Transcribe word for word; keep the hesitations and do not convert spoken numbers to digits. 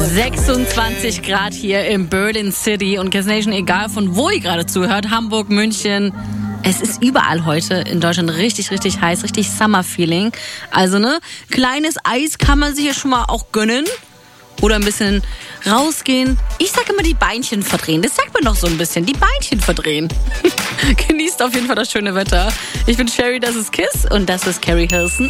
sechsundzwanzig Grad hier in Berlin City und Kiss Nation, egal von wo ihr gerade zuhört, Hamburg, München. Es ist überall heute in Deutschland richtig, richtig heiß, richtig Summer-Feeling. Also, ne, kleines Eis kann man sich ja schon mal auch gönnen. Oder ein bisschen rausgehen. Ich sag immer die Beinchen verdrehen. Das sagt man doch so ein bisschen. Die Beinchen verdrehen. Genießt auf jeden Fall das schöne Wetter. Ich bin Sherry, das ist Kiss und das ist Carrie Hilson.